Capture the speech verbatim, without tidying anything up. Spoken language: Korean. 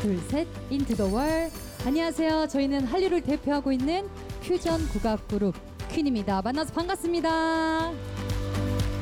둘, 셋, 인투 더 월. 안녕하세요. 저희는 한류를 대표하고 있는 퓨전 국악 그룹 퀸입니다. 만나서 반갑습니다.